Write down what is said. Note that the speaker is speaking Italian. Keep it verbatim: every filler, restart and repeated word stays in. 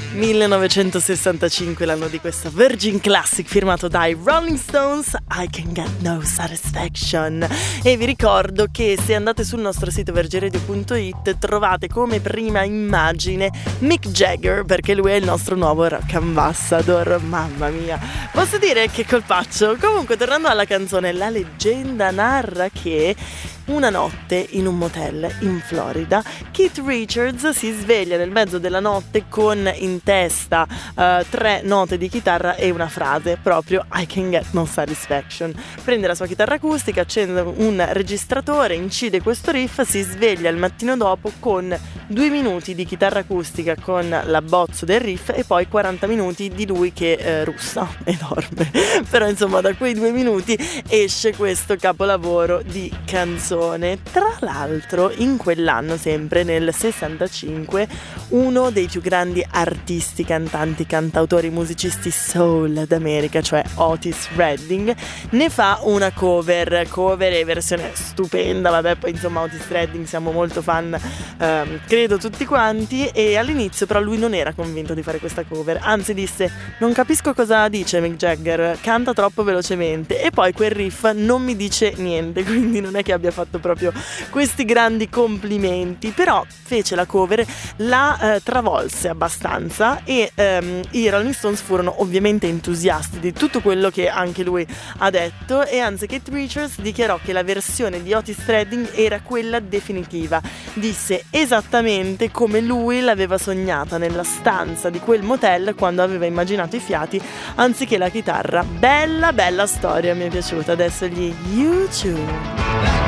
millenovecentosessantacinque, l'anno di questa Virgin Classic firmato dai Rolling Stones, I Can Get No Satisfaction. E vi ricordo che se andate sul nostro sito vergeradio punto it trovate come prima immagine Mick Jagger, perché lui è il nostro nuovo rock ambassador. Mamma mia, posso dire che colpaccio. Comunque, tornando alla canzone, la leggenda narra che una notte in un motel in Florida Keith Richards si sveglia nel mezzo della notte con in testa uh, tre note di chitarra e una frase, proprio I Can Get No Satisfaction. Prende la sua chitarra acustica, accende un registratore, incide questo riff, si sveglia il mattino dopo con due minuti di chitarra acustica con l'abbozzo del riff e poi quaranta minuti di lui che eh, russa e dorme. Però insomma da quei due minuti esce questo capolavoro di canzone. Tra l'altro in quell'anno, sempre nel sessantacinque, uno dei più grandi artisti, cantanti, cantautori, musicisti soul d'America, cioè Otis Redding, ne fa una cover, cover e versione stupenda. Vabbè, poi insomma Otis Redding siamo molto fan, ehm, credo tutti quanti, e all'inizio però lui non era convinto di fare questa cover, anzi disse: non capisco cosa dice Mick Jagger, canta troppo velocemente, e poi quel riff non mi dice niente, quindi non è che abbia fatto proprio questi grandi complimenti. Però fece la cover, la eh, travolse abbastanza e ehm, i Rolling Stones furono ovviamente entusiasti di tutto quello che anche lui ha detto, e anzi Keith Richards dichiarò che la versione di Otis Redding era quella definitiva. Disse esattamente come lui l'aveva sognata nella stanza di quel motel quando aveva immaginato i fiati anziché la chitarra. Bella bella storia, mi è piaciuta. Adesso gli U due.